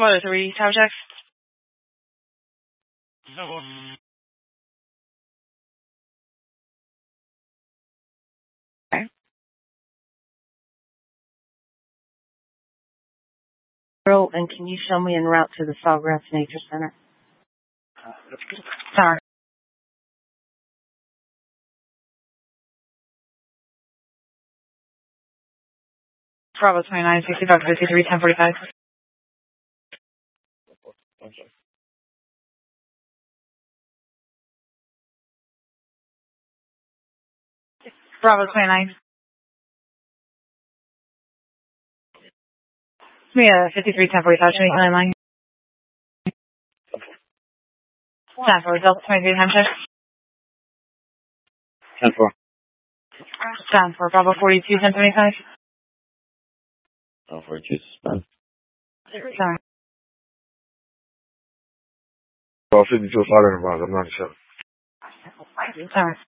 Motor 3, tower check. Okay. And can you show me en route to the Sawgrass Nature Center? Tower. Bravo 29, 65, 53, 1045. Bravo 29. Yeah, 53, 1045, 29 line. Stanford, Delta 23, time check. 10-4. Stanford, Bravo 42, 1075. 42, suspend. Sorry. Bravo 52, 5 I'm not sure. Sorry.